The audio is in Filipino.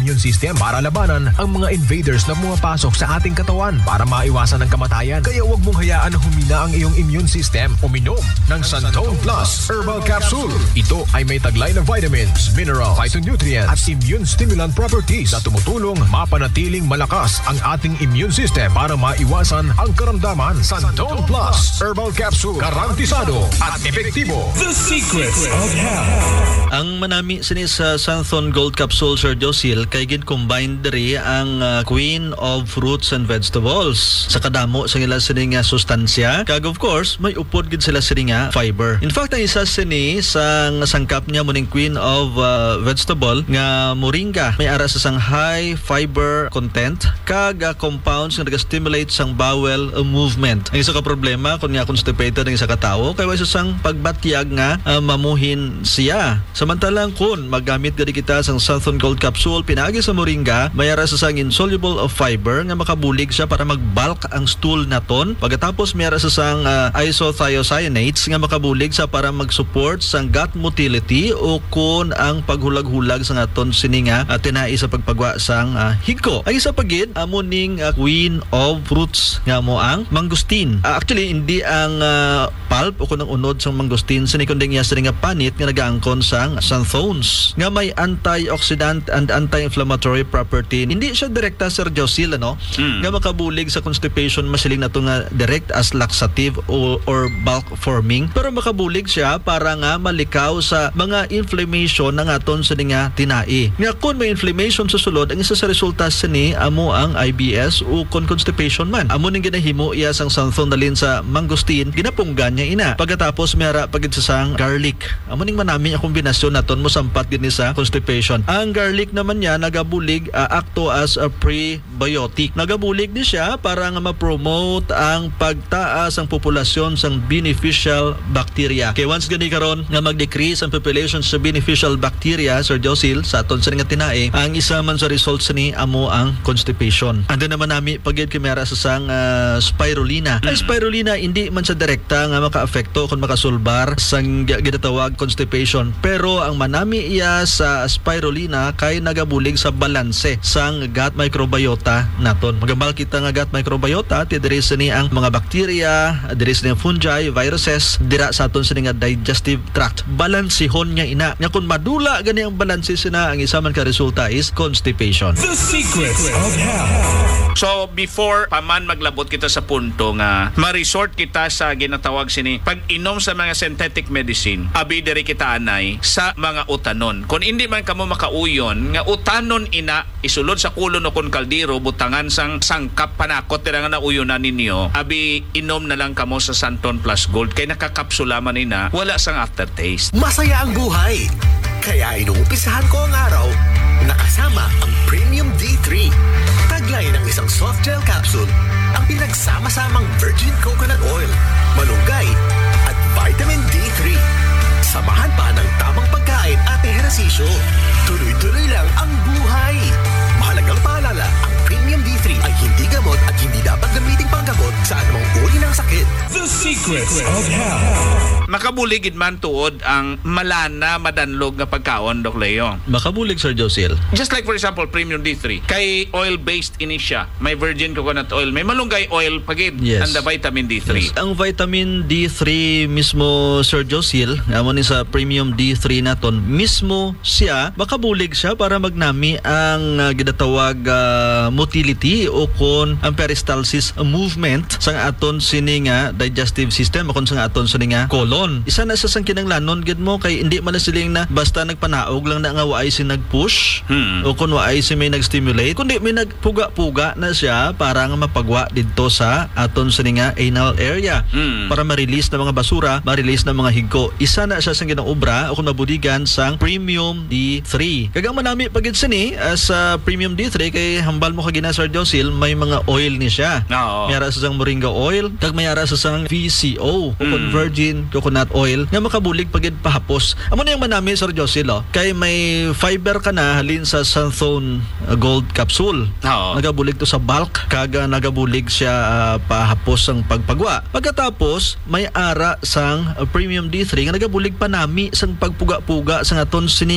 immune system para labanan ang mga invaders na pumapasok sa ating katawan para maiwasan ang kamatayan. Kaya huwag mong hayaan na humina ang iyong immune system. Uminom ng Santone Plus Herbal Capsule. Ito ay may taglay na vitamins, minerals, phytonutrients at immune stimulant properties na tumutulong mapanatiling malakas ang ating immune system para maiwasan ang karamdaman. Santone Plus Herbal Capsule. Garantisado at epektibo. The secrets of health. Ang manami sini sa Santhon Gold Capsule, Sir Josil, kay gin-combine diri ang Queen of Fruits and Vegetables. Sa kadamo sa nila sini nga sustansya, kag of course, may upod gid sila sini nga fiber. In fact, ang isa sini sa sangkap niya muning Queen of Vegetable nga moringa, may ara sa sang high fiber content kag compounds nga nag-stimulate sang bowel movement. Ang isa ka problema kung nga constipated ang isa ka tawo, kay sa sang pagbatyag nga mamuhin siya. Samantalang kung maggamit gadi kita sang Santhon Gold Capsule pinagi sa moringa, mayara sa sang insoluble of fiber nga makabulig siya para magbulk ang stool naton. Pagkatapos mayara sa sang isothiocyanates nga makabulig sa para mag-support sang gut motility o kun ang paghulag-hulag sa aton sininga tinai sa pagpagwa sang higko. Ang isa pagid amuning Queen of Fruits nga mo ang mangustin. Actually hindi ang pulp o kun ang unod sang mangustin sini kundi nga sini nga panit nga nagaangkon sang xanthones nga may antioxidant and anti-inflammatory property. Hindi siya direkta, Sir Josil, nga makabulig sa constipation masiling na ito nga direct as laxative or bulk forming, pero makabulig siya para nga malikaw sa mga inflammation ng aton sa nga tinai. Nga kung may inflammation sa sulod, ang isa sa resulta sini amo ang IBS o constipation man. Amo ning ginahimo iya sang xanthone dalin sa mangustin, ginapunggan niya ina. Pagkatapos mayara pagid sa sang garlic. Amo ning manami ang kombinasyon naton mo sampat gid ni sa constipation. Ang garlic naman niya nagabulig acto as a prebiotic. Nagabulig di siya para nga ma-promote ang pagtaas ang populasyon sang beneficial bacteria. Kay once gani karon nga mag-decrease ang population sa beneficial bacteria, Sir Josil, sa aton sa nga tinai, ang isa man sa results ni amo ang constipation. Ando naman nami pagid kamera sa sang spirulina. Ang spirulina hindi man sa direkta nga maka-apekto kung makasulbar sang ginatawag constipation, pero ang manami iya sa spirulina kay nagabulig sa balanse sang gut microbiota naton. Magambal kita nga gut microbiota ti diri ni ang mga bacteria, diri ni fungi, viruses dira sa aton sa nga digestive tract. Balansihon niya ina. Nga kun madula gani ang balanse sina, ang isa man ka resulta is constipation. The secrets of health. So before paman maglabot kita sa punto nga ma-resort kita sa ginatawag sini pag-inom sa mga synthetic medicine, abi diri kita anay sa mga utanon. Kung hindi man kamo makauyon nga utanon ina isulod sa kulon o kon kaldero butangan sang sangkap panakot tira nga nauyonan ninyo, abi inom na lang kamo sa Santon Plus Gold kay nakakapsula man ina, wala sang aftertaste. Masaya ang buhay. Kaya inuumpisahan ko ang araw nakasama ang Premium D3. Taglay ng isang soft gel capsule ang pinagsama-samang virgin coconut oil, malunggay at vitamin D3. Samahan pa ng tamang pagkain at ehersisyo. Tuloy-tuloy lang ang buhay. Mahalagang paalala, ang Premium D3 ay hindi gamot at hindi dapat gamiting panggamot sa anumang uri ng sakit. The secrets of health. Makabuligid man tuod ang malana madanlog nga pagkaon, Dok Leo. Makabulig, Sir Josil. Just like for example, Premium D3. Kay oil-based ini siya. May virgin coconut oil. May malunggay oil pagid. Yes. And the vitamin D3. Yes. Ang vitamin D3 mismo, Sir Josil, amo ni sa Premium D3 naton, mismo siya, makabulig siya para magnami ang ginatawag motility o kon ang peristalsis movement sa aton sini nga digestive system o kon sa aton sini nga colon. Isa na sa sang kinanglanon gid mo kay hindi man na siling na basta nagpanaog lang na nga waay si nag-push o kun waay si may nag-stimulate, kundi may nagpuga-puga na siya para nga mapagwa didto sa aton sini nga anal area para ma-release na mga basura, ma-release na mga higko. Isa na siya sang ginaobra o kun mabudigan sang Premium D3. Kagang manami pagid sini sa Premium D3 kay hambal mo kagina, Sir Josil, may mga oil ni siya. Mayara sa sang moringa oil, kag mayara sa sang VCO o kun virgin coconut oil nga makabulig pagid pahapos. Amo na yung manami, Sir Josil, kay may fiber ka na halin sa Santhone Gold Capsule. Nagabulig to sa bulk, kag nagabulig siya pahapos ang pagpagwa. Pagkatapos may ara sang Premium D3 nga nagabulig pa nami sang pagpuga-puga sang aton sini